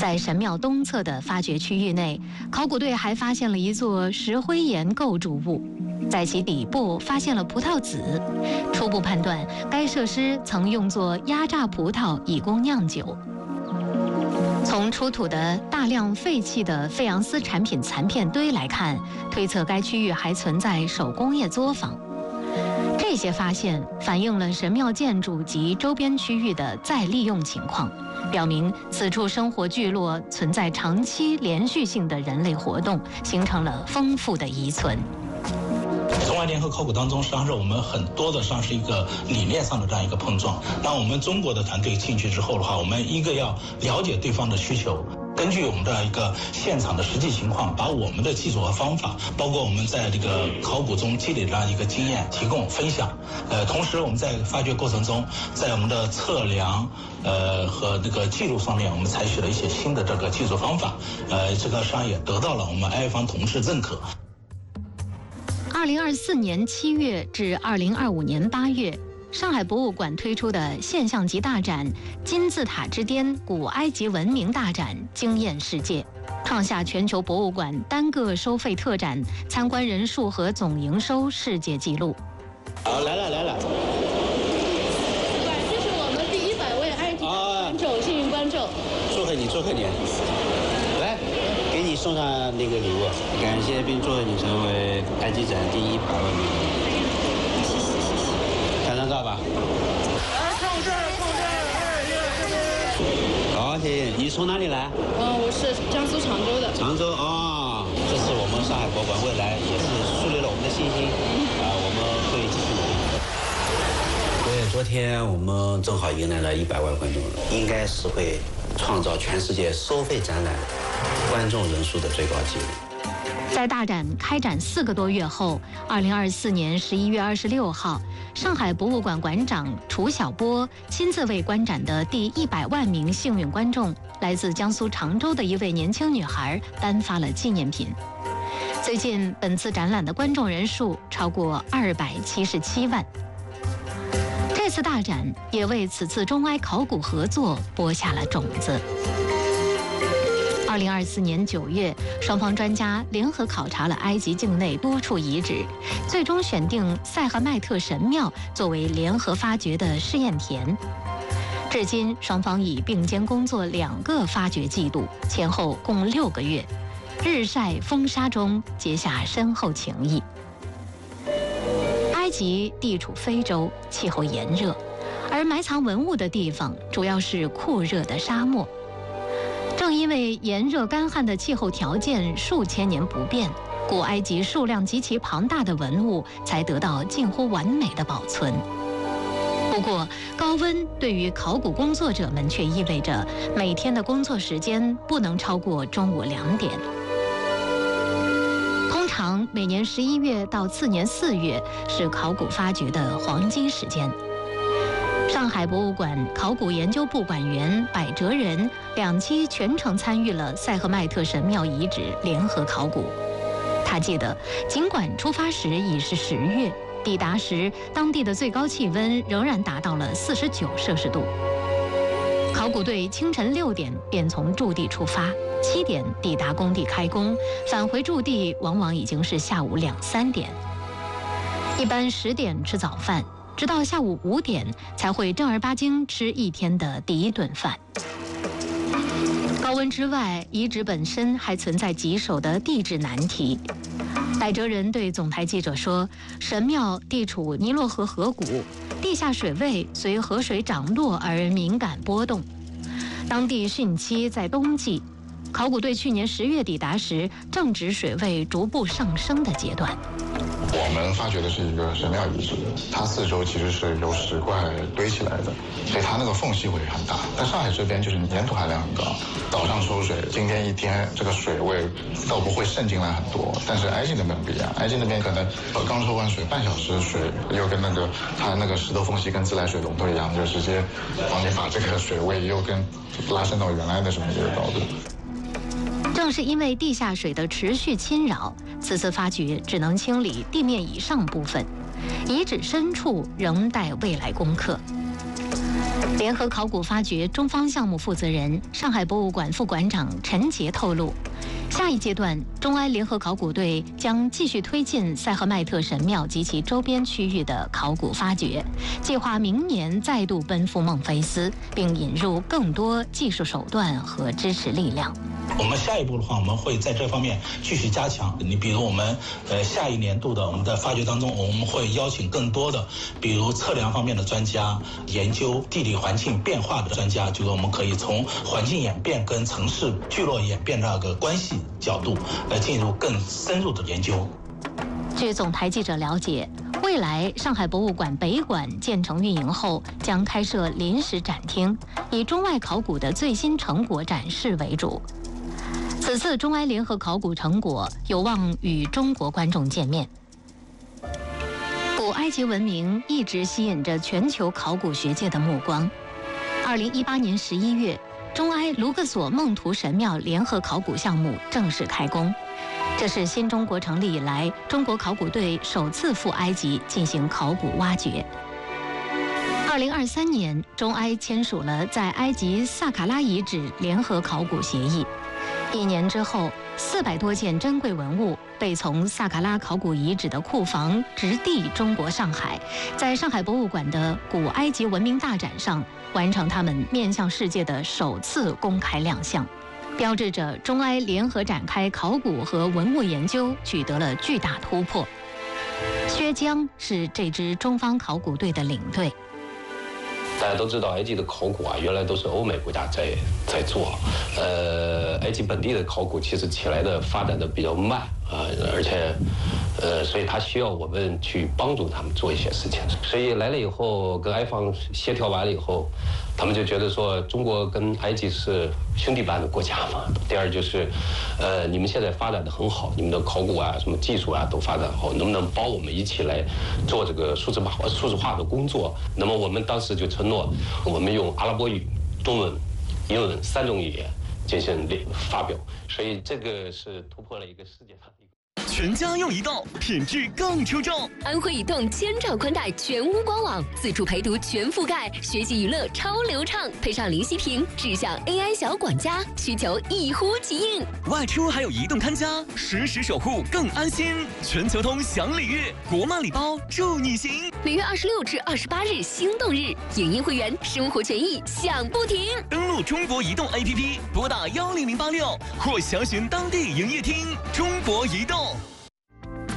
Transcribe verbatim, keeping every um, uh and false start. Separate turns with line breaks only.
在神庙东侧的发掘区域内，考古队还发现了一座石灰岩构筑物，在其底部发现了葡萄籽，初步判断该设施曾用作压榨葡萄以供酿酒。从出土的大量废弃的费昂斯产品残片堆来看，推测该区域还存在手工业作坊。这些发现反映了神庙建筑及周边区域的再利用情况，表明此处生活聚落存在长期连续性的人类活动，形成了丰富的遗存。
中外联合考古当中，实际上是我们很多的上是一个理念上的这样一个碰撞。那我们中国的团队进去之后的话，我们一个要了解对方的需求，根据我们的一个现场的实际情况，把我们的技术和方法，包括我们在这个考古中积累的这样一个经验提供分享。呃，同时我们在发掘过程中，在我们的测量呃和这个记录上面，我们采取了一些新的这个技术方法。呃，这个实际上也得到了我们埃方同事认可。
二零二四年七月至二零二五年八月，上海博物馆推出的现象级大展《金字塔之巅：古埃及文明大展》惊艳世界，创下全球博物馆单个收费特展参观人数和总营收世界纪录。
好，来了来了。
这是我们第一百位埃及观众，幸运观众。
祝贺你，祝贺你！来，给你送上那个礼物，感谢并祝贺你成为埃及展第一百万名。拍张照吧。好，谢谢。你从哪里来？
嗯，我是江苏常州的。
常州啊，这是我们上海博物馆未来也是树立了我们的信心啊，我们会继续努力。对，昨天我们正好迎来了一百万观众，应该是会创造全世界收费展览观众人数的最高纪录。
在大展开展四个多月后，二零二四年十一月二十六号，上海博物馆馆长楚晓波亲自为观展的第一百万名幸运观众，来自江苏常州的一位年轻女孩颁发了纪念品。最近，本次展览的观众人数超过二百七十七万。这次大展也为此次中埃考古合作播下了种子。二零二四年九月，双方专家联合考察了埃及境内多处遗址，最终选定塞赫迈特神庙作为联合发掘的试验田。至今，双方已并肩工作两个发掘季度，前后共六个月，日晒风沙中结下深厚情谊。埃及地处非洲，气候炎热，而埋藏文物的地方主要是酷热的沙漠。正因为炎热干旱的气候条件数千年不变，古埃及数量极其庞大的文物才得到近乎完美的保存。不过，高温对于考古工作者们却意味着每天的工作时间不能超过中午两点。通常每年十一月到次年四月是考古发掘的黄金时间。上海博物馆考古研究部馆员柏哲仁两期全程参与了塞赫迈特神庙遗址联合考古。他记得，尽管出发时已是十月，抵达时当地的最高气温仍然达到了四十九摄氏度。考古队清晨六点便从驻地出发，七点抵达工地开工，返回驻地往往已经是下午两三点。一般十点吃早饭，直到下午五点才会正儿八经吃一天的第一顿饭。高温之外，遗址本身还存在棘手的地质难题。柏哲仁对总台记者说，神庙地处尼罗河河谷，地下水位随河水涨落而敏感波动。当地汛期在冬季，考古队去年十月抵达时，正值水位逐步上升的阶段。
我们发掘的是一个神庙遗址，它四周其实是由石块堆起来的，所以它那个缝隙会很大。在上海这边就是粘土含量很高，早上抽水，今天一天这个水位倒不会渗进来很多。但是埃及那边不一样，埃及那边可能刚抽完水半小时，水又跟那个它那个石头缝隙跟自来水龙头一样，就直接帮你把这个水位又跟拉伸到原来的这么一个高度。
正是因为地下水的持续侵扰，此次发掘只能清理地面以上部分，遗址深处仍待未来攻克。 联合考古发掘中方项目负责人、上海博物馆副馆长陈杰透露，下一阶段，中埃联合考古队将继续推进塞赫迈特神庙及其周边区域的考古发掘，计划明年再度奔赴孟菲斯，并引入更多技术手段和支持力量。
我们下一步的话，我们会在这方面继续加强。你比如我们呃下一年度的我们的发掘当中，我们会邀请更多的，比如测量方面的专家，研究地理环境变化的专家，就是我们可以从环境演变跟城市聚落演变那个关系角度来进入更深入的研究。
据总台记者了解，未来上海博物馆北馆建成运营后，将开设临时展厅，以中外考古的最新成果展示为主。此次中埃联合考古成果有望与中国观众见面。古埃及文明一直吸引着全球考古学界的目光。二零一八年十一月，中埃卢克索孟图神庙联合考古项目正式开工，这是新中国成立以来中国考古队首次赴埃及进行考古挖掘。二零二三年，中埃签署了在埃及萨卡拉遗址联合考古协议。一年之后，四百多件珍贵文物被从萨卡拉考古遗址的库房直递中国上海，在上海博物馆的古埃及文明大展上完成他们面向世界的首次公开亮相，标志着中埃联合展开考古和文物研究取得了巨大突破。薛江是这支中方考古队的领队。
大家都知道，埃及的考古啊，原来都是欧美国家在在做，呃，埃及本地的考古其实起来的发展的比较慢啊、呃，而且，呃，所以他需要我们去帮助他们做一些事情。所以来了以后，跟埃方协调完了以后，他们就觉得说，中国跟埃及是兄弟般的国家嘛。第二就是，呃，你们现在发展的很好，你们的考古啊、什么技术啊都发展好，能不能帮我们一起来做这个数字化、数字化的工作？那么我们当时就承诺，我们用阿拉伯语、中文、英文三种语言进行发表，所以这个是突破了一个世界上的一个。
全家用移动，品质更出众。
安徽移动千兆宽带全屋官网，自助陪读全覆盖，学习娱乐超流畅，配上林息屏，智享 A I 小管家，需求一呼即应。
外出还有移动看家，实时守护更安心。全球通享礼遇，国漫礼包祝你行。
每月二十六至二十八日心动日，影音会员生活权益享不停。
登录中国移动 A P P， 拨打幺零零八六或详询当地营业厅。中国移动。